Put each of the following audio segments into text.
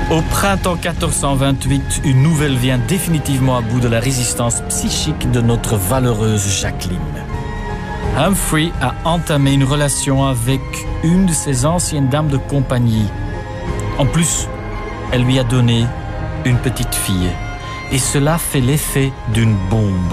Au printemps 1428, une nouvelle vient définitivement à bout de la résistance psychique de notre valeureuse Jacqueline. Humphrey a entamé une relation avec une de ses anciennes dames de compagnie. En plus, elle lui a donné une petite fille. Et cela fait l'effet d'une bombe.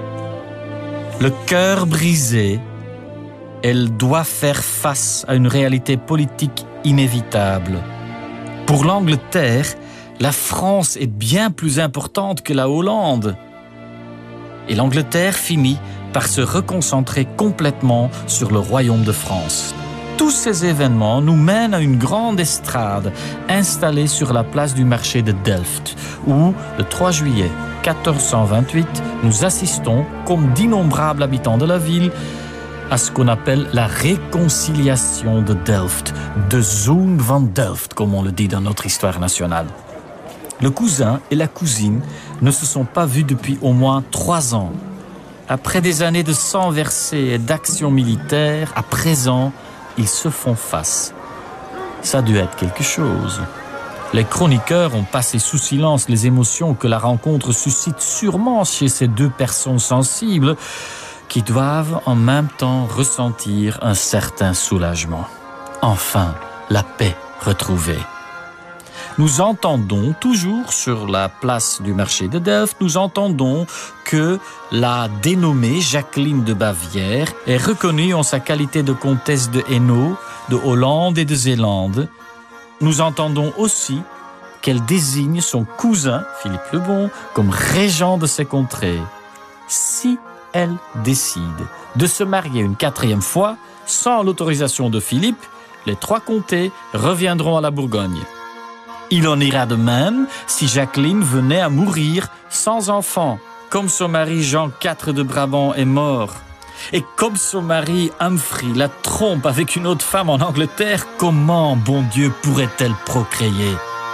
Le cœur brisé, elle doit faire face à une réalité politique inévitable. Pour l'Angleterre, la France est bien plus importante que la Hollande. Et l'Angleterre finit par se reconcentrer complètement sur le royaume de France. Tous ces événements nous mènent à une grande estrade installée sur la place du marché de Delft, où, le 3 juillet 1428, nous assistons, comme d'innombrables habitants de la ville, à ce qu'on appelle la réconciliation de Delft, de Zoon van Delft, comme on le dit dans notre histoire nationale. Le cousin et la cousine ne se sont pas vus depuis au moins 3 ans. Après des années de sang versé et d'actions militaires, à présent, ils se font face. Ça a dû être quelque chose. Les chroniqueurs ont passé sous silence les émotions que la rencontre suscite sûrement chez ces deux personnes sensibles qui doivent en même temps ressentir un certain soulagement. Enfin, la paix retrouvée. Nous entendons, toujours sur la place du marché de Delft, nous entendons que la dénommée Jacqueline de Bavière est reconnue en sa qualité de comtesse de Hainaut, de Hollande et de Zélande. Nous entendons aussi qu'elle désigne son cousin, Philippe le Bon, comme régent de ces contrées. Si elle décide de se marier une 4e fois, sans l'autorisation de Philippe, les 3 comtés reviendront à la Bourgogne. Il en ira de même si Jacqueline venait à mourir sans enfant, comme son mari Jean IV de Brabant est mort. Et comme son mari Humphrey la trompe avec une autre femme en Angleterre, comment, bon Dieu, pourrait-elle procréer ?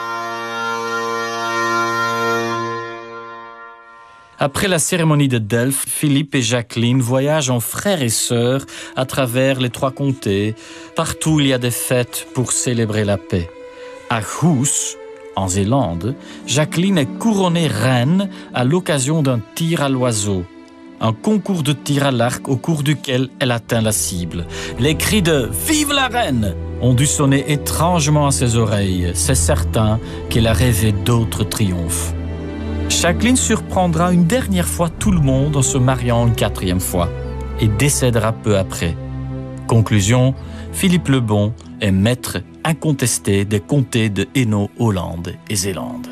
Après la cérémonie de Delft, Philippe et Jacqueline voyagent en frères et sœurs à travers les 3 comtés. Partout, il y a des fêtes pour célébrer la paix. À Goes, en Zélande, Jacqueline est couronnée reine à l'occasion d'un tir à l'oiseau. Un concours de tir à l'arc au cours duquel elle atteint la cible. Les cris de « Vive la reine !» ont dû sonner étrangement à ses oreilles. C'est certain qu'elle a rêvé d'autres triomphes. Jacqueline surprendra une dernière fois tout le monde en se mariant une 4e fois et décédera peu après. Conclusion, Philippe le Bon est maître incontesté des comtés de Hainaut, Hollande et Zélande.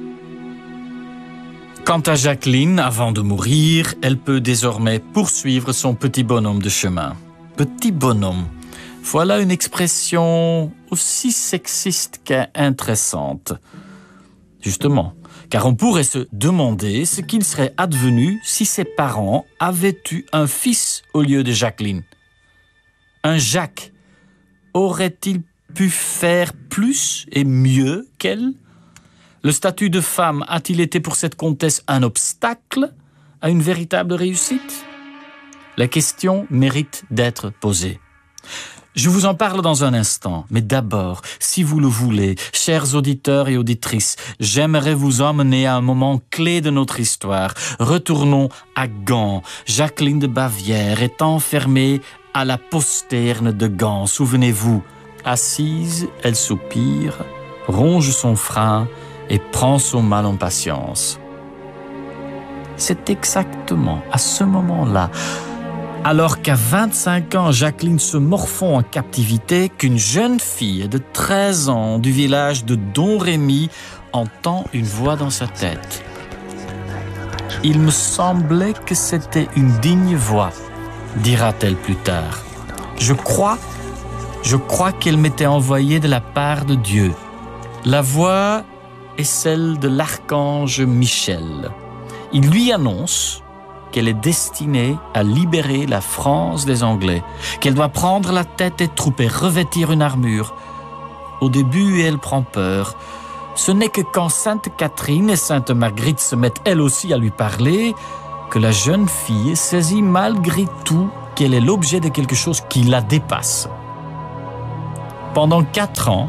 Quant à Jacqueline, avant de mourir, elle peut désormais poursuivre son petit bonhomme de chemin. Petit bonhomme, voilà une expression aussi sexiste qu'intéressante. Justement, car on pourrait se demander ce qu'il serait advenu si ses parents avaient eu un fils au lieu de Jacqueline. Un Jacques aurait-il pu faire plus et mieux qu'elle ? Le statut de femme a-t-il été pour cette comtesse un obstacle à une véritable réussite ? La question mérite d'être posée. Je vous en parle dans un instant, mais d'abord, si vous le voulez, chers auditeurs et auditrices, j'aimerais vous emmener à un moment clé de notre histoire. Retournons à Gand. Jacqueline de Bavière est enfermée à la posterne de Gand. Souvenez-vous, assise, elle soupire, ronge son frein et prend son mal en patience. C'est exactement à ce moment-là, alors qu'à 25 ans, Jacqueline se morfond en captivité, qu'une jeune fille de 13 ans du village de Domrémy entend une voix dans sa tête. Il me semblait que c'était une digne voix, dira-t-elle plus tard. Je crois qu'elle m'était envoyée de la part de Dieu. La voix est celle de l'archange Michel. Il lui annonce qu'elle est destinée à libérer la France des Anglais, qu'elle doit prendre la tête des troupes et revêtir une armure. Au début, elle prend peur. Ce n'est que quand Sainte Catherine et Sainte Marguerite se mettent elles aussi à lui parler que la jeune fille saisit malgré tout qu'elle est l'objet de quelque chose qui la dépasse. Pendant 4 ans,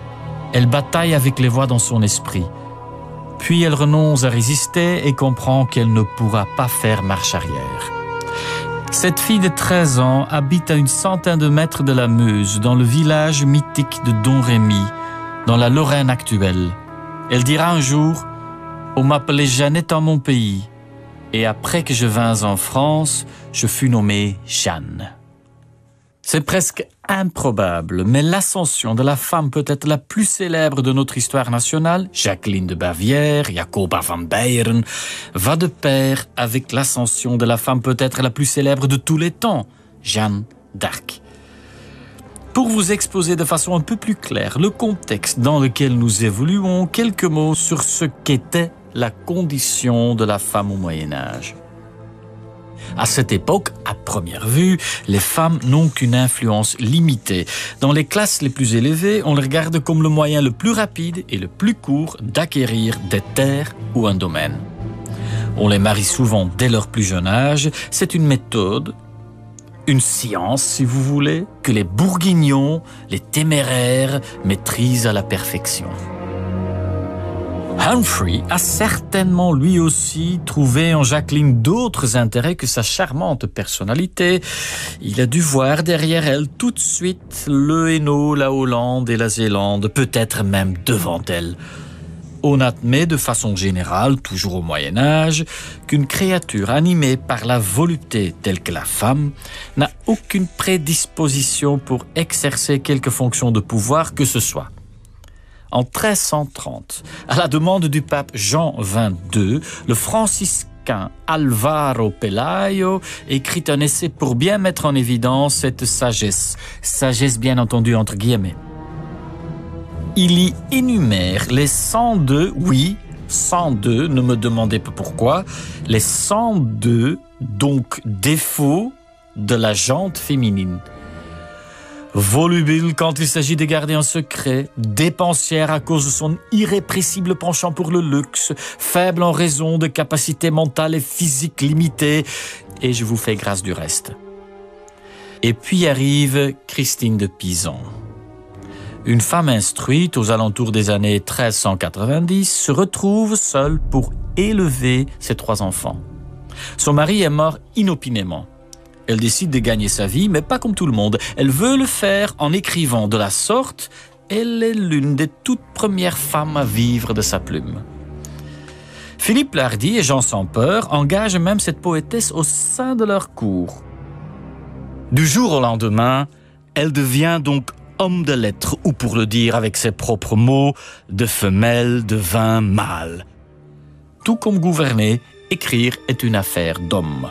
Elle bataille avec les voix dans son esprit. Puis elle renonce à résister et comprend qu'elle ne pourra pas faire marche arrière. Cette fille de 13 ans habite à une centaine de mètres de la Meuse, dans le village mythique de Domrémy, dans la Lorraine actuelle. Elle dira un jour « On m'appelait Jeannette en mon pays, et après que je vins en France, je fus nommée Jeanne. » C'est presque improbable, mais l'ascension de la femme peut-être la plus célèbre de notre histoire nationale, Jacqueline de Bavière, Jacoba van Beieren, va de pair avec l'ascension de la femme peut-être la plus célèbre de tous les temps, Jeanne d'Arc. Pour vous exposer de façon un peu plus claire le contexte dans lequel nous évoluons, quelques mots sur ce qu'était la condition de la femme au Moyen-Âge. À cette époque, à première vue, les femmes n'ont qu'une influence limitée. Dans les classes les plus élevées, on les regarde comme le moyen le plus rapide et le plus court d'acquérir des terres ou un domaine. On les marie souvent dès leur plus jeune âge. C'est une méthode, une science si vous voulez, que les bourguignons, les téméraires maîtrisent à la perfection. Humphrey a certainement lui aussi trouvé en Jacqueline d'autres intérêts que sa charmante personnalité. Il a dû voir derrière elle tout de suite le Hainaut, la Hollande et la Zélande, peut-être même devant elle. On admet de façon générale, toujours au Moyen-Âge, qu'une créature animée par la volupté telle que la femme n'a aucune prédisposition pour exercer quelque fonction de pouvoir que ce soit. En 1330, à la demande du pape Jean XXII, le franciscain Alvaro Pelayo écrit un essai pour bien mettre en évidence cette sagesse bien entendu entre guillemets. Il y énumère les 102, oui, 102, ne me demandez pas pourquoi, les 102, donc défauts de la gente féminine. Volubile quand il s'agit de garder un secret, dépensière à cause de son irrépressible penchant pour le luxe, faible en raison de capacités mentales et physiques limitées, et je vous fais grâce du reste. Et puis arrive Christine de Pisan. Une femme instruite aux alentours des années 1390 se retrouve seule pour élever ses 3 enfants. Son mari est mort inopinément. Elle décide de gagner sa vie, mais pas comme tout le monde. Elle veut le faire en écrivant de la sorte. Elle est l'une des toutes premières femmes à vivre de sa plume. Philippe l'Hardy et Jean sans peur engagent même cette poétesse au sein de leur cour. Du jour au lendemain, elle devient donc homme de lettres, ou pour le dire avec ses propres mots, de femelle devint mâle. Tout comme gouverner, écrire est une affaire d'homme.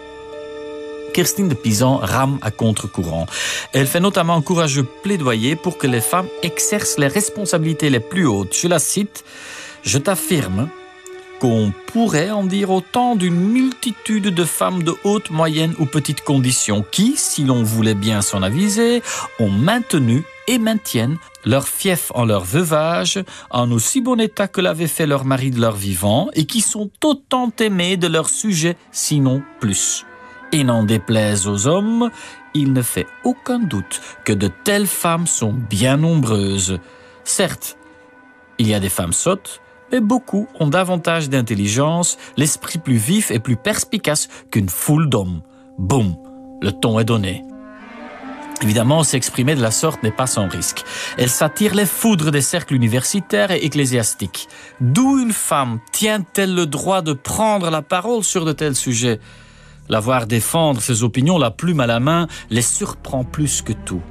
Christine de Pisan rame à contre-courant. Elle fait notamment un courageux plaidoyer pour que les femmes exercent les responsabilités les plus hautes. Je la cite, « Je t'affirme qu'on pourrait en dire autant d'une multitude de femmes de haute, moyenne ou petite condition qui, si l'on voulait bien s'en aviser, ont maintenu et maintiennent leur fief en leur veuvage, en aussi bon état que l'avaient fait leurs maris de leur vivant, et qui sont autant aimés de leur sujet, sinon plus. Et n'en déplaise aux hommes, il ne fait aucun doute que de telles femmes sont bien nombreuses. Certes, il y a des femmes sottes, mais beaucoup ont davantage d'intelligence, l'esprit plus vif et plus perspicace qu'une foule d'hommes. Boum, le ton est donné. Évidemment, s'exprimer de la sorte n'est pas sans risque. Elle s'attire les foudres des cercles universitaires et ecclésiastiques. D'où une femme tient-elle le droit de prendre la parole sur de tels sujets ? La voir défendre ses opinions, la plume à la main, les surprend plus que tout.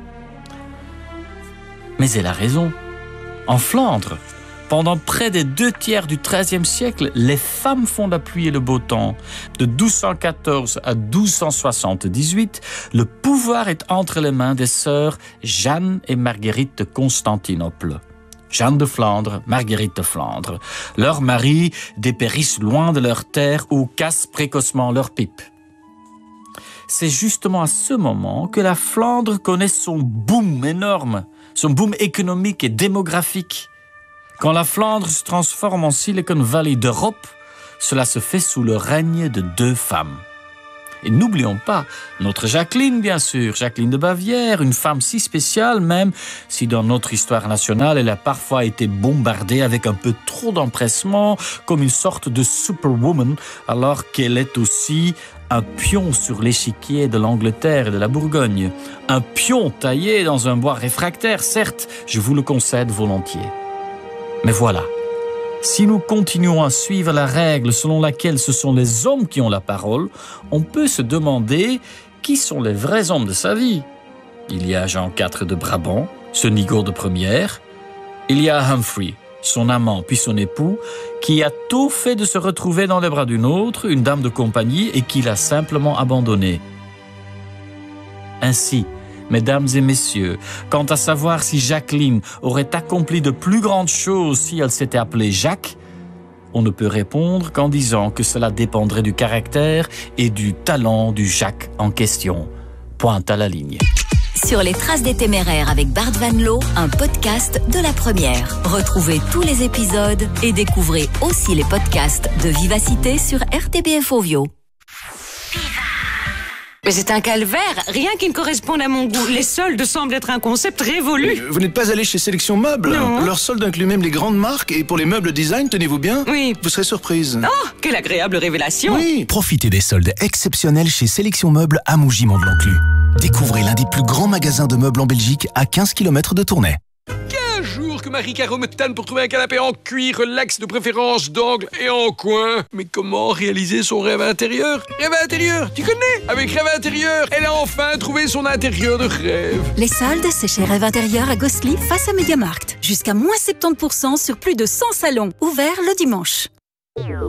Mais elle a raison. En Flandre, pendant près des 2/3 du XIIIe siècle, les femmes font la pluie et le beau temps. De 1214 à 1278, le pouvoir est entre les mains des sœurs Jeanne et Marguerite de Constantinople. Jeanne de Flandre, Marguerite de Flandre. Leurs maris dépérissent loin de leurs terres ou cassent précocement leurs pipes. C'est justement à ce moment que la Flandre connaît son boom énorme, son boom économique et démographique. Quand la Flandre se transforme en Silicon Valley d'Europe, cela se fait sous le règne de 2 femmes. Et n'oublions pas notre Jacqueline, bien sûr, Jacqueline de Bavière, une femme si spéciale, même si dans notre histoire nationale, elle a parfois été bombardée avec un peu trop d'empressement, comme une sorte de superwoman, alors qu'elle est aussi un pion sur l'échiquier de l'Angleterre et de la Bourgogne. Un pion taillé dans un bois réfractaire, certes, je vous le concède volontiers. Mais voilà, si nous continuons à suivre la règle selon laquelle ce sont les hommes qui ont la parole, on peut se demander qui sont les vrais hommes de sa vie. Il y a Jean IV de Brabant, ce nigaud de première. Il y a Humphrey, son amant puis son époux, qui a tout fait de se retrouver dans les bras d'une autre, une dame de compagnie, et qui l'a simplement abandonné. Ainsi, mesdames et messieurs, quant à savoir si Jacqueline aurait accompli de plus grandes choses si elle s'était appelée Jacques, on ne peut répondre qu'en disant que cela dépendrait du caractère et du talent du Jacques en question. Pointe à la ligne. Sur les traces des téméraires avec Bart Van Loo, un podcast de la première. Retrouvez tous les épisodes et découvrez aussi les podcasts de Vivacité sur RTBF Ovio. Mais c'est un calvaire, rien qui ne corresponde à mon goût. Les soldes semblent être un concept révolu. Vous n'êtes pas allé chez Sélection Meubles? Non. Leurs soldes incluent même les grandes marques et pour les meubles design, tenez-vous bien. Oui. Vous serez surprise. Oh, quelle agréable révélation. Oui. Profitez des soldes exceptionnels chez Sélection Meubles à Mougy-Mont-de-l'Enclus. Découvrez l'un des plus grands magasins de meubles en Belgique à 15 km de Tournai. 15 jours que Marie-Caro me tanne pour trouver un canapé en cuir relax de préférence d'angle et en coin. Mais comment réaliser son rêve intérieur? Rêve intérieur, tu connais? Avec Rêve intérieur, elle a enfin trouvé son intérieur de rêve. Les soldes, c'est chez Rêve Intérieur à Gosselies face à Mediamarkt. Jusqu'à moins 70% sur plus de 100 salons. Ouvert le dimanche.